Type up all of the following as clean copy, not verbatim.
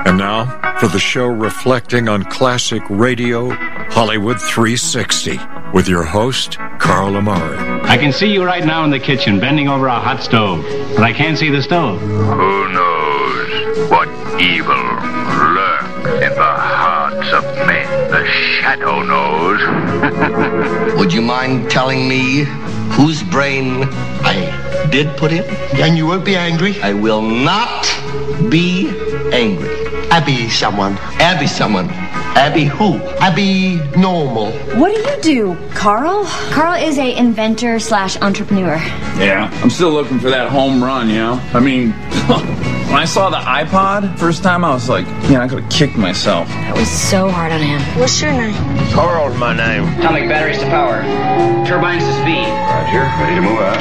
And now, for the show reflecting on classic radio, Hollywood 360, with your host, Carl Amari. I can see you right now in the kitchen, bending over a hot stove, but I can't see the stove. Who knows what evil lurks in the hearts of men? The shadow knows. Would you mind telling me whose brain I did put in? And you won't be angry? I will not be angry. Abby someone. Abby someone. Abby who? Abby normal. What do you do, Carl? Carl is a inventor / entrepreneur. Yeah, I'm still looking for that home run, you know? I mean, when I saw the iPod first time, I was like, I could have kicked myself. That was so hard on him. What's your name? Carl's my name. Atomic batteries to power. Turbines to speed. Roger, ready to move out.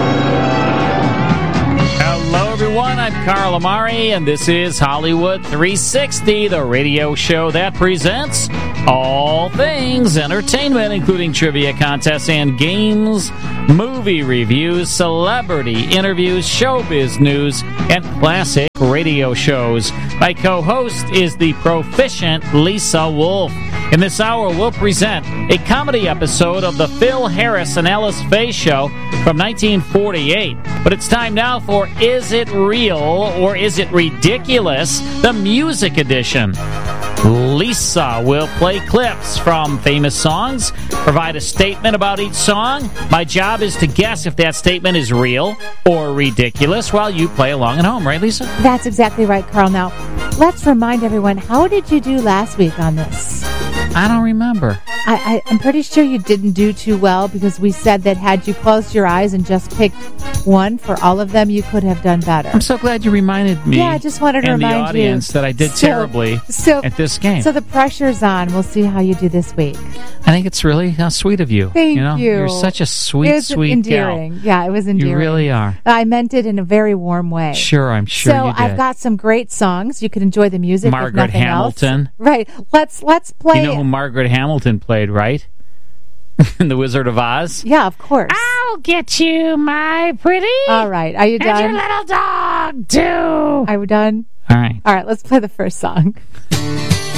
Hello, everyone. I'm Carl Amari, and this is Hollywood 360, the radio show that presents all things entertainment, including trivia contests and games, movie reviews, celebrity interviews, showbiz news, and classic radio shows. My co-host is the proficient Lisa Wolf. In this hour, we'll present a comedy episode of the Phil Harris and Alice Faye Show from 1948. But it's time now for Is It Real or Is It Ridiculous? The Music Edition. Lisa will play clips from famous songs, provide a statement about each song. My job is to guess if that statement is real or ridiculous while you play along at home, right, Lisa? That's exactly right, Carl. Now, let's remind everyone, how did you do last week on this? I don't remember. I'm pretty sure you didn't do too well because we said that had you closed your eyes and just picked one for all of them, you could have done better. I'm so glad you reminded me. Yeah, I just wanted to remind you. And the audience that I did terribly at this game. So the pressure's on. We'll see how you do this week. I think it's really sweet of you. Thank you. You're such a sweet endearing gal. Yeah, it was endearing. You really are. I meant it in a very warm way. Sure, I'm sure you did. So I've got some great songs. You can enjoy the music. Margaret Hamilton. Else. Right. Let's play. You know who Margaret Hamilton played, right? In The Wizard of Oz? Yeah, of course. I'll get you, my pretty. All right. Are you done? And your little dog, too. Are we done? All right. All right, let's play the first song.